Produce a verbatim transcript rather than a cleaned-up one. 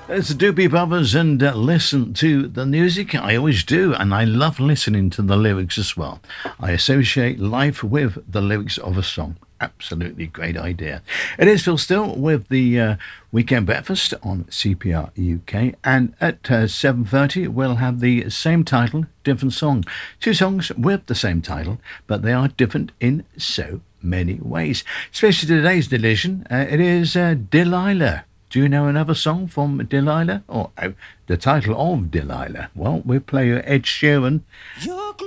It's the Doobie Brothers, and uh, listen to the music. I always do, and I love listening to the lyrics as well. I associate life with the lyrics of a song. Absolutely great idea. It is Phil Still with the uh, Weekend Breakfast on C P R U K, and at uh, seven thirty we'll have the same title, different song. Two songs with the same title, but they are different in so many ways. Especially today's edition, uh, it is uh, Delilah. Do you know another song from Delilah? Or oh, the title of Delilah? Well, we'll play you Ed Sheeran.